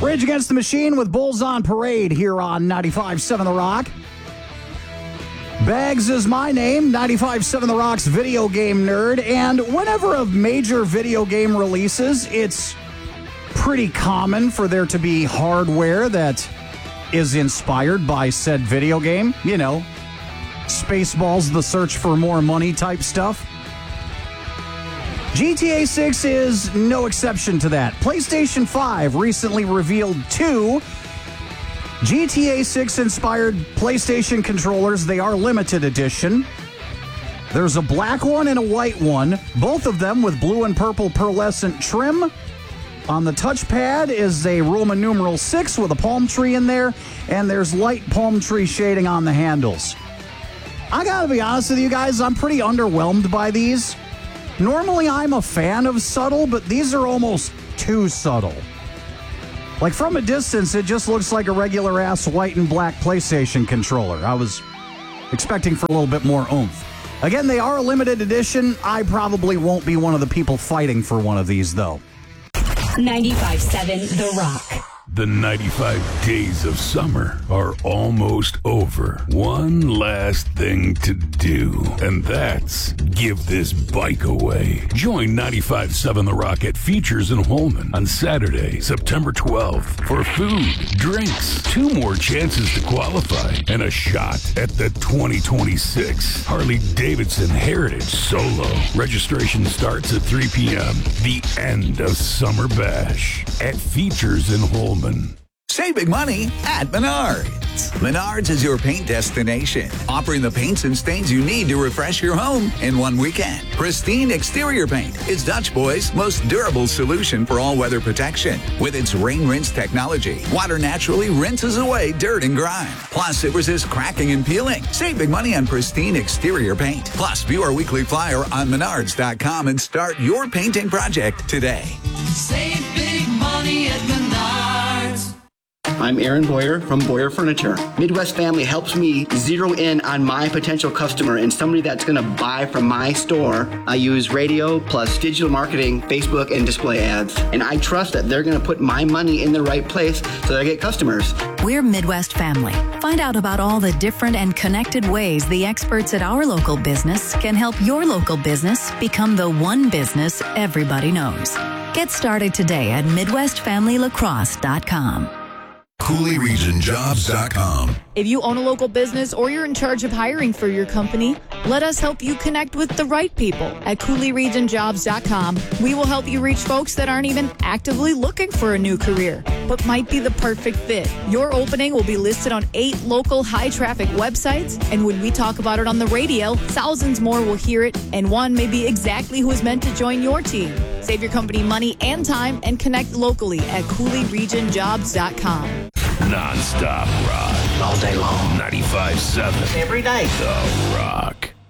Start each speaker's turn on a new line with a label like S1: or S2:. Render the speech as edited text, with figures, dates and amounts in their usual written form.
S1: Rage Against the Machine with Bulls on Parade here on 95.7 The Rock. Bags is my name, 95.7 The Rock's video game nerd, and whenever a major video game releases, it's pretty common for there to be hardware that is inspired by said video game. You know, Spaceballs, the search for more money type stuff. GTA 6 is no exception to that. PlayStation 5 recently revealed two GTA 6 inspired PlayStation controllers. They are limited edition. There's a black one and a white one, both of them with blue and purple pearlescent trim. On the touchpad is a Roman numeral 6 with a palm tree in there, and there's light palm tree shading on the handles. I gotta be honest with you guys, I'm pretty underwhelmed by these. Normally I'm a fan of subtle, but these are almost too subtle. Like from a distance, it just looks like a regular ass white and black PlayStation controller. I was expecting for a little bit more oomph. Again, they are a limited edition. I probably won't be one of the people fighting for one of these, though.
S2: 95.7 The Rock.
S3: The 95 days of summer are almost over. One last thing to do, and that's give this bike away. Join 95.7 The Rock at Features in Holman on Saturday, September 12th for food, drinks, 2 more chances to qualify, and a shot at the 2026 Harley-Davidson Heritage Solo. Registration starts at 3 p.m. The end of Summer Bash at Features in Holman.
S4: Save big money at Menards. Menards is your paint destination, offering the paints and stains you need to refresh your home in one weekend. Pristine Exterior Paint is Dutch Boy's most durable solution for all-weather protection. With its rain rinse technology, water naturally rinses away dirt and grime. Plus, it resists cracking and peeling. Save big money on Pristine Exterior Paint. Plus, view our weekly flyer on Menards.com and start your painting project today.
S5: Save big money at Menards.
S6: I'm Aaron Boyer from Boyer Furniture. Midwest Family helps me zero in on my potential customer and somebody that's going to buy from my store. I use radio plus digital marketing, Facebook, and display ads. And I trust that they're going to put my money in the right place so that I get customers.
S7: We're Midwest Family. Find out about all the different and connected ways the experts at our local business can help your local business become the one business everybody knows. Get started today at MidwestFamilyLacrosse.com.
S8: CooleyRegionJobs.com.
S9: If you own a local business or you're in charge of hiring for your company, let us help you connect with the right people at CooleyRegionJobs.com. We will help you reach folks that aren't even actively looking for a new career, but might be the perfect fit. Your opening will be listed on 8 local high-traffic websites, and when we talk about it on the radio, thousands more will hear it, and one may be exactly who is meant to join your team. Save your company money and time and connect locally at CooleyRegionJobs.com.
S3: Non-stop rock.
S6: All day long.
S3: 95.7
S6: Every day.
S3: The Rock.